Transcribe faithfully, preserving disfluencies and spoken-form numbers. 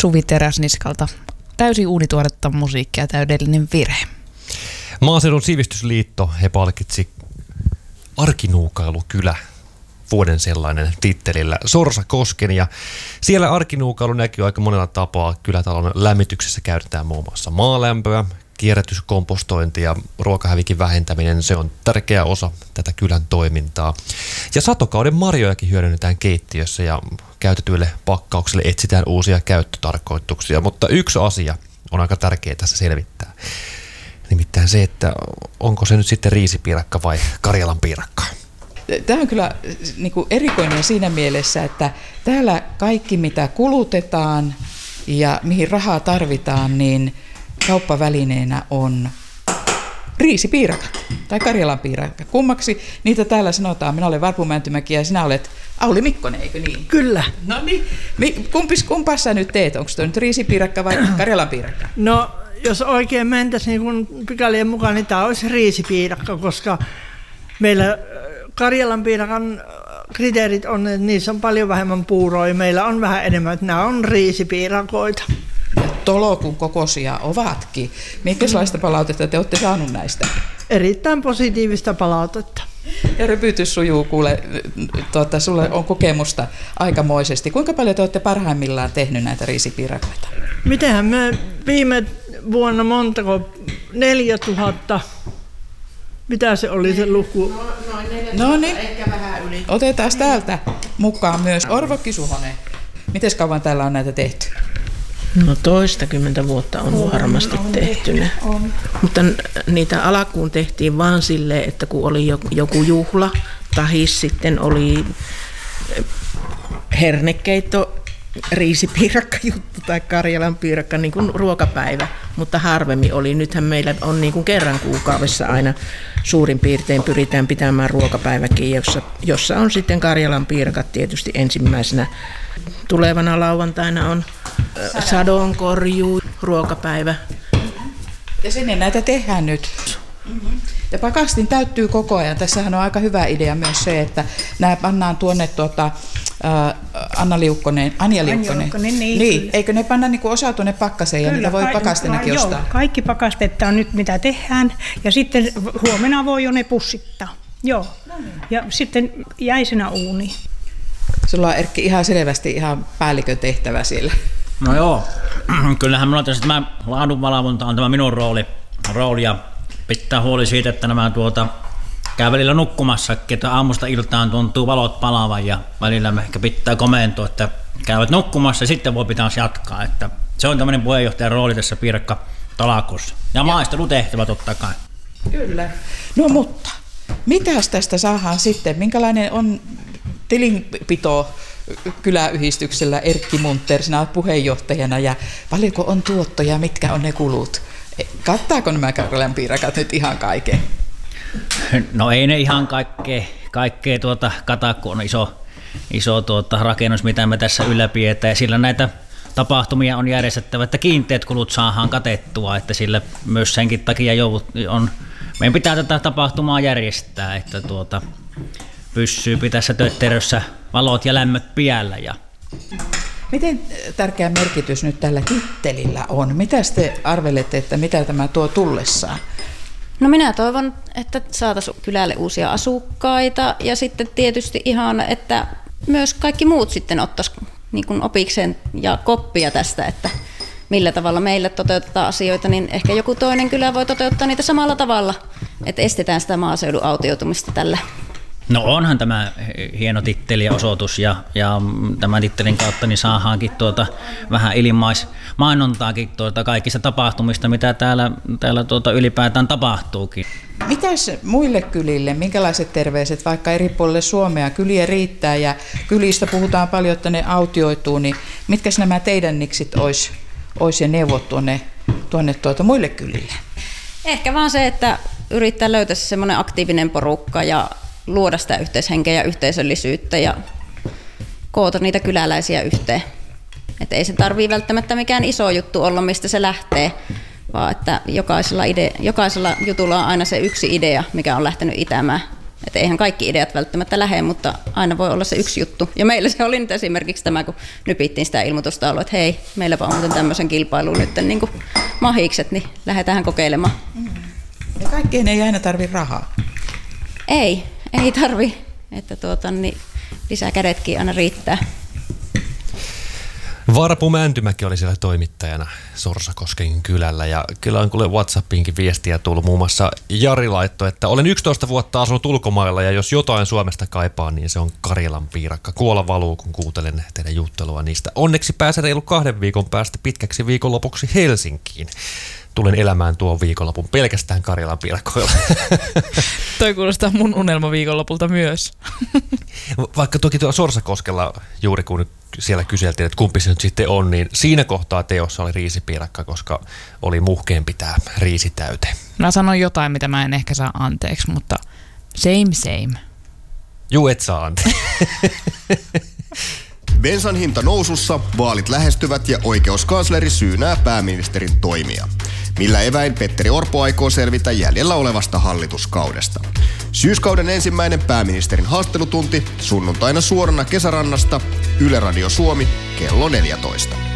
Suvi Teräsniskalta. Täysin uunituoretta musiikkia, täydellinen virhe. Maaseudun sivistysliitto, he palkitsi Arkinuukailukylä vuoden sellainen tittelillä Sorsakosken, ja siellä arkinuukailu näkyy aika monella tapaa. Kylätalon lämmityksessä käytetään muun muassa maalämpöä, kierrätyskompostointi ja ruokahävikin vähentäminen, se on tärkeä osa tätä kylän toimintaa. Ja satokauden marjojakin hyödynnetään keittiössä ja käytetyille pakkauksille etsitään uusia käyttötarkoituksia, mutta yksi asia on aika tärkeää tässä selvittää. Nimittäin se, että onko se nyt sitten riisipiirakka vai Karjalan piirakka. Tämä on kyllä niin kuin erikoinen siinä mielessä, että täällä kaikki mitä kulutetaan ja mihin rahaa tarvitaan, niin kauppavälineenä on riisipiirakat tai Karjalan piirakka. Kummaksi niitä täällä sanotaan? Minä olen Varpu Mäntymäki ja sinä olet Auli Mikkonen, eikö niin? Kyllä. No niin. Kumpis, kumpassa sä nyt teet? Onko tuo nyt riisipiirakka vai Karjalan piirakka? No, jos oikein mentäisiin niin kun pykälien mukaan, niin tämä olisi riisipiirakka, koska meillä Karjalan piirakan kriteerit on, että niissä on paljon vähemmän puuroja. Meillä on vähän enemmän, että nämä on riisipiirakoita. Tolokun kokoisia ovatkin. Minkälaista palautetta te olette saanut näistä? Erittäin positiivista palautetta. Ja rypytys sujuu, kuule, tuota, sulle on kokemusta aikamoisesti. Kuinka paljon te olette parhaimmillaan tehnyt näitä riisipiirakoita? Mitenhän me viime vuonna montako? neljätuhatta. Mitä se oli se luku? No, noin neljätuhatta, no niin. Ehkä vähän yli. Otetaan täältä mukaan myös Orvokki Suhonen. Miten kauan täällä on näitä tehty? No toistakymmentä vuotta on, on varmasti on, tehty. On. Mutta niitä alkuun tehtiin vaan silleen, että kun oli joku juhla, tai sitten oli hernekeitto, riisipiirakka juttu tai Karjalan piirakka, niin kuin ruokapäivä, mutta harvemmin oli. Nythän meillä on niin kuin kerran kuukaudessa aina suurin piirtein pyritään pitämään ruokapäiväkin, jossa, jossa on sitten Karjalan piirakat tietysti ensimmäisenä. Tulevana lauantaina on sadonkorjuu, ruokapäivä. Ja sinne näitä tehdään nyt. Ja pakastin täyttyy koko ajan. Tässähän on aika hyvä idea myös se, että nämä pannaan tuonne tuota, äh, Anna Liukkonen, Anja Liukkonen. Liukkonen niin, niin. Eikö ne panna niinku osa tuonne pakkaseen ja niitä voi pakastenakin ostaa? Joo, kaikki pakastetta on nyt mitä tehdään ja sitten huomenna voi jo ne pussittaa. Joo. No niin. Ja sitten jäisenä uuni. Sulla on Erkki ihan selvästi ihan päällikön tehtävä siellä. No joo, kyllähän minulla tässä tämä laadunvalvonta on tämä minun rooli, rooli ja pitää huoli siitä, että nämä tuota, käy välillä nukkumassakin, että aamusta iltaan tuntuu valot palaavan ja välillä me ehkä pitää komentua, että käyvät nukkumassa ja sitten voi pitäisi jatkaa. Että se on tämmöinen puheenjohtajan rooli tässä piirakkatalakossa. Ja maistelutehtävä totta kai. Kyllä. No mutta, mitäs tästä saadaan sitten? Minkälainen on tilinpito kyläyhdistyksellä Erkki Munter, sinä olet puheenjohtajana ja paljonko on tuottoja, mitkä on ne kulut? Kattaako nämä Karjalan piirakat nyt ihan kaiken? No ei ne ihan kaikkea, kaikkea tuota kata, kun on iso, iso tuota rakennus, mitä me tässä ylläpidetään ja sillä näitä tapahtumia on järjestettävä, että kiinteät kulut saadaan katettua, että sillä myös senkin takia joudut, on, meidän pitää tätä tapahtumaa järjestää, että tuota, pysyy pitäessä tötterössä valot ja lämmöt piällä. Ja miten tärkeä merkitys nyt tällä tittelillä on? Mitä te arvelette, että mitä tämä tuo tullessaan? No minä toivon, että saataisiin kylälle uusia asukkaita ja sitten tietysti ihan, että myös kaikki muut sitten ottaisiin niin kuin opikseen ja koppia tästä, että millä tavalla meille toteutetaan asioita, niin ehkä joku toinen kylä voi toteuttaa niitä samalla tavalla, että estetään sitä maaseudun autioitumista tällä. No onhan tämä hieno titteli ja osoitus ja, ja tämän tittelin kautta niin saadaankin tuota vähän ilmaismainontaakin tuota kaikista tapahtumista, mitä täällä, täällä tuota ylipäätään tapahtuukin. Mitäs muille kylille, minkälaiset terveiset vaikka eri puolille Suomea? Kyliä riittää ja kylistä puhutaan paljon, että ne autioituu, niin mitkäs nämä teidän niksit olisi ois ja neuvot tuonne, tuonne tuota muille kylille? Ehkä vaan se, että yrittää löytää semmoinen aktiivinen porukka ja luoda sitä yhteishenkeä ja yhteisöllisyyttä ja koota niitä kyläläisiä yhteen. Että ei se tarvitse välttämättä mikään iso juttu olla, mistä se lähtee, vaan että jokaisella, ide- jokaisella jutulla on aina se yksi idea, mikä on lähtenyt itämään Että eihän kaikki ideat välttämättä lähde, mutta aina voi olla se yksi juttu. Ja meillä se oli nyt esimerkiksi tämä, kun nypittiin sitä ilmoitusta ollut, että hei, meilläpä on muuten tämmöisen kilpailun nyt niin kuin mahikset, niin lähdetään kokeilemaan. Ja kaikkeen ei aina tarvi rahaa. Ei, ei tarvi. Että tuota, niin lisää kädetkin aina riittää. Varpu Mäntymäki oli siellä toimittajana Sorsakosken kylällä ja kyllä on kuule WhatsAppiinkin viestiä tullut. Muun muassa Jari laittoi, että olen yksitoista vuotta asunut ulkomailla ja jos jotain Suomesta kaipaa, niin se on Karjalan piirakka. Kuola valuu, kun kuuntelen teidän juttelua niistä. Onneksi pääsen reilu kahden viikon päästä pitkäksi viikonlopuksi Helsinkiin. Tulen elämään tuon viikonlopun pelkästään Karjalan piirakoilla. Toi kuulostaa mun unelma viikonlopulta myös. Vaikka toki tuolla Sorsakoskella, juuri kun siellä kyseltiin, että kumpi se nyt sitten on, niin siinä kohtaa teossa oli riisipiirakka, koska oli muhkeen pitää riisi täyteen. Mä sanon jotain, mitä mä en ehkä saa anteeksi, mutta same same. Juu, et saa anteeksi. Bensan hinta nousussa, vaalit lähestyvät ja oikeuskansleri syynää pääministerin toimia. Millä eväin Petteri Orpo aikoo selvitä jäljellä olevasta hallituskaudesta. Syyskauden ensimmäinen pääministerin haastattelutunti sunnuntaina suorana Kesärannasta, Yle Radio Suomi, kello neljätoista.